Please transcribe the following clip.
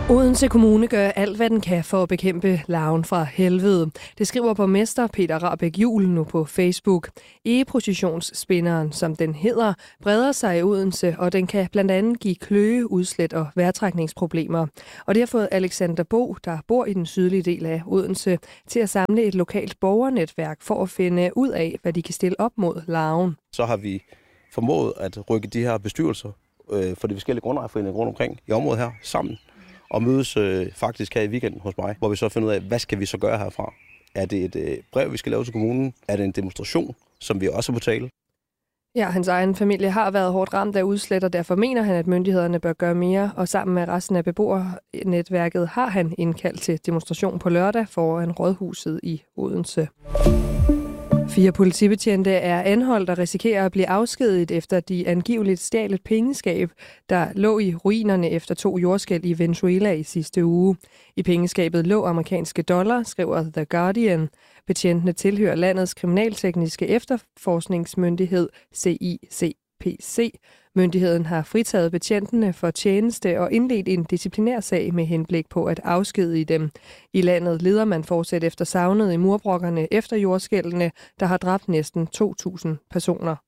Odense Kommune gør alt, hvad den kan for at bekæmpe larven fra helvede. Det skriver borgmester Peter Rahbæk Juhl nu på Facebook. Egeprocessionsspinderen, som den hedder, breder sig i Odense, og den kan blandt andet give kløe, udslæt og vejrtrækningsproblemer. Og det har fået Alexander Bo, der bor i den sydlige del af Odense, til at samle et lokalt borgernetværk for at finde ud af, hvad de kan stille op mod larven. Så har vi formået at rykke de her bestyrelser for de forskellige grundejerforeninger rundt omkring i området her sammen. Og mødes faktisk her i weekenden hos mig, hvor vi så finder ud af, hvad skal vi så gøre herfra? Er det et brev, vi skal lave til kommunen? Er det en demonstration, som vi også er på tale? Ja, hans egen familie har været hårdt ramt af udslæt, og derfor mener han, at myndighederne bør gøre mere. Og sammen med resten af beboernetværket har han indkaldt til demonstration på lørdag foran Rådhuset i Odense. 4 politibetjente er anholdt og risikerer at blive afskediget, efter de angiveligt stjal et pengeskab, der lå i ruinerne efter 2 jordskælv i Venezuela i sidste uge. I pengeskabet lå amerikanske dollar, skriver The Guardian. Betjentene tilhører landets kriminaltekniske efterforskningsmyndighed CICPC. Myndigheden har fritaget betjentene for tjeneste og indledt en disciplinærsag med henblik på at afskedige dem. I landet leder man fortsat efter savnet i murbrokkerne efter jordskælvene, der har dræbt næsten 2.000 personer.